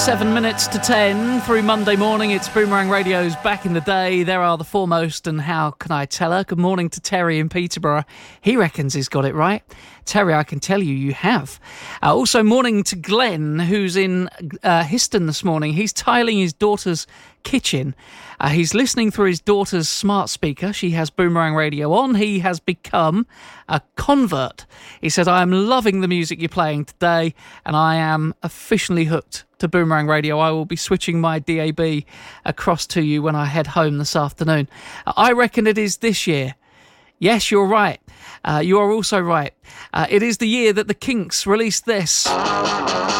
7 minutes to 10 through Monday morning. It's Boomerang Radio's Back in the Day. There are the foremost, and how can I tell her? Good morning to Terry in Peterborough. He reckons he's got it right. Terry, I can tell you have. Also, morning to Glenn, who's in Histon this morning. He's tiling his daughter's kitchen. He's listening through his daughter's smart speaker. She has Boomerang Radio on. He has become a convert. He said, I am loving the music you're playing today, and I am officially hooked to Boomerang Radio. I will be switching my DAB across to you when I head home this afternoon. I reckon it is this year. Yes, you're right. You are also right. It is the year that the Kinks released this.